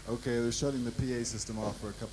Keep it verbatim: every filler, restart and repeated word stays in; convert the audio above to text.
Okay, they're shutting the P A system off for a couple